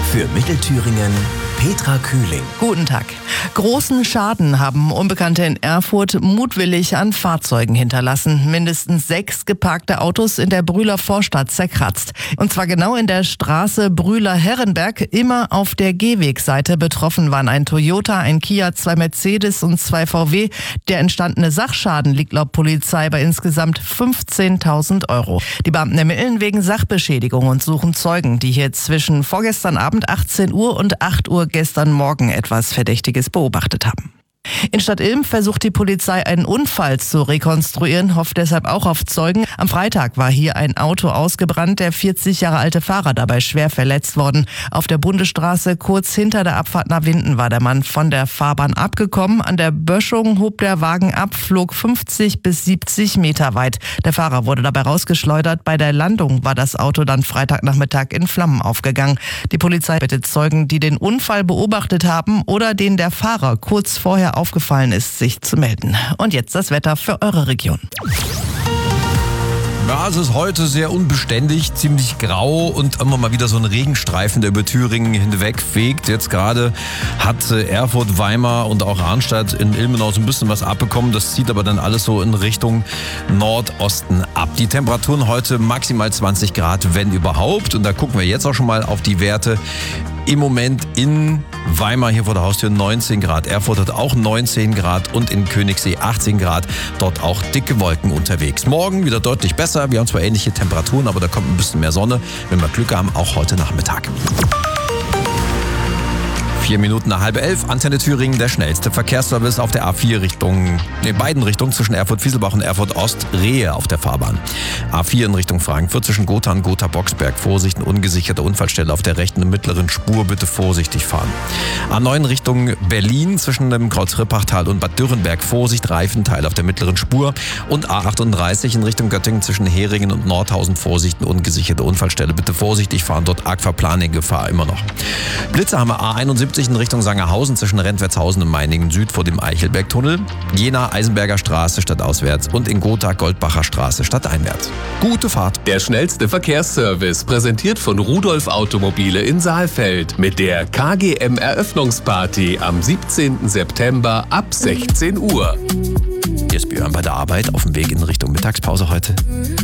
Für Mittelthüringen Petra Kühling. Guten Tag. Großen Schaden haben Unbekannte in Erfurt mutwillig an Fahrzeugen hinterlassen. Mindestens 6 geparkte Autos in der Brühler Vorstadt zerkratzt. Und zwar genau in der Straße Brühler-Herrenberg, immer auf der Gehwegseite. Betroffen waren ein Toyota, ein Kia, 2 Mercedes und 2 VW. Der entstandene Sachschaden liegt laut Polizei bei insgesamt 15.000 €. Die Beamten ermitteln wegen Sachbeschädigung und suchen Zeugen, die hier zwischen vorgestern Abend 18 Uhr und 8 Uhr gestern Morgen etwas Verdächtiges beobachtet haben. In Stadtilm versucht die Polizei, einen Unfall zu rekonstruieren, hofft deshalb auch auf Zeugen. Am Freitag war hier ein Auto ausgebrannt, der 40 Jahre alte Fahrer dabei schwer verletzt worden. Auf der Bundesstraße kurz hinter der Abfahrt nach Winden war der Mann von der Fahrbahn abgekommen. An der Böschung hob der Wagen ab, flog 50 bis 70 Meter weit. Der Fahrer wurde dabei rausgeschleudert. Bei der Landung war das Auto dann Freitagnachmittag in Flammen aufgegangen. Die Polizei bittet Zeugen, die den Unfall beobachtet haben oder denen der Fahrer kurz vorher aufgefallen ist, sich zu melden. Und jetzt das Wetter für eure Region. Ja, es ist heute sehr unbeständig, ziemlich grau und immer mal wieder so ein Regenstreifen, der über Thüringen hinweg fegt. Jetzt gerade hat Erfurt, Weimar und auch Arnstadt in Ilmenau so ein bisschen was abbekommen. Das zieht aber dann alles so in Richtung Nordosten ab. Die Temperaturen heute maximal 20 Grad, wenn überhaupt. Und da gucken wir jetzt auch schon mal auf die Werte. Im Moment in Weimar hier vor der Haustür 19 Grad. Erfurt hat auch 19 Grad und in Königssee 18 Grad. Dort auch dicke Wolken unterwegs. Morgen wieder deutlich besser. Wir haben zwar ähnliche Temperaturen, aber da kommt ein bisschen mehr Sonne. Wenn wir Glück haben, auch heute Nachmittag. 4 Minuten nach 10:30, Antenne Thüringen, der schnellste Verkehrsservice auf der A4 beiden Richtungen zwischen Erfurt-Fieselbach und Erfurt-Ost, Rehe auf der Fahrbahn. A4 in Richtung Frankfurt zwischen Gotha und Gotha-Boxberg, Vorsicht, eine ungesicherte Unfallstelle auf der rechten und mittleren Spur, bitte vorsichtig fahren. A9 Richtung Berlin zwischen dem Kreuz-Rippachtal und Bad Dürrenberg, Vorsicht, Reifenteil auf der mittleren Spur. Und A38 in Richtung Göttingen zwischen Heringen und Nordhausen, Vorsicht, eine ungesicherte Unfallstelle, bitte vorsichtig fahren, dort Aquaplaning-Gefahr immer noch. Blitze haben wir A71 in Richtung Sangerhausen zwischen Rentwertshausen und Meiningen Süd vor dem Eichelbergtunnel, Jena Eisenberger Straße stadtauswärts und in Gotha Goldbacher Straße stadteinwärts. Gute Fahrt. Der schnellste Verkehrsservice, präsentiert von Rudolf Automobile in Saalfeld mit der KGM Eröffnungsparty am 17. September ab 16 Uhr. Hier ist Björn bei der Arbeit auf dem Weg in Richtung Mittagspause heute.